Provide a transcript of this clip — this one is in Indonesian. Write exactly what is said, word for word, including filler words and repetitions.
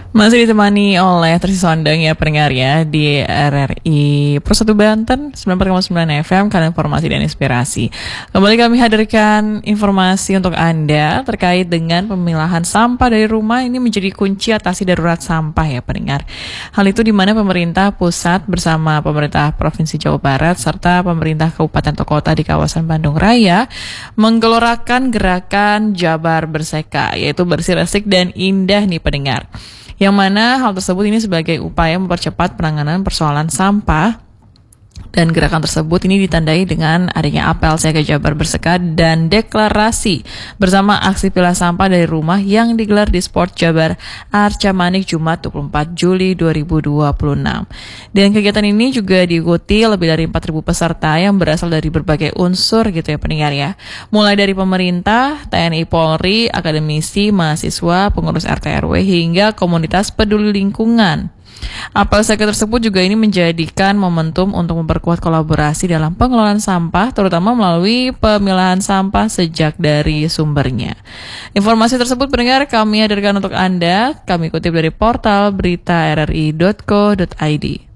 Masih ditemani oleh Trisi Sondeng ya pendengar ya di R R I Pro satu Banten sembilan puluh empat koma sembilan F M, karena informasi dan inspirasi. Kembali kami hadirkan informasi untuk Anda terkait dengan pemilahan sampah dari rumah. Ini menjadi kunci atasi darurat sampah ya pendengar. Hal itu di mana pemerintah pusat bersama pemerintah Provinsi Jawa Barat serta pemerintah kabupaten atau kota di kawasan Bandung Raya menggelorakan gerakan Jabar Berseka, yaitu bersih, resik, dan indah nih pendengar. Yang mana hal tersebut ini sebagai upaya mempercepat penanganan persoalan sampah, dan gerakan tersebut ini ditandai dengan adanya apel siaga Jabar Berseka dan deklarasi bersama aksi pilah sampah dari rumah yang digelar di Sport Jabar Arca Manik Jumat dua puluh empat Juli dua ribu dua puluh enam. Dan kegiatan ini juga diikuti lebih dari empat ribu peserta yang berasal dari berbagai unsur gitu ya pendengar ya. Mulai dari pemerintah, T N I Polri, akademisi, mahasiswa, pengurus R T R W hingga komunitas peduli lingkungan. Apel siaga tersebut juga ini menjadikan momentum untuk memperkuat kolaborasi dalam pengelolaan sampah, terutama melalui pemilahan sampah sejak dari sumbernya. Informasi tersebut pendengar kami hadirkan untuk Anda, kami kutip dari portal berita r r i dot co dot i d.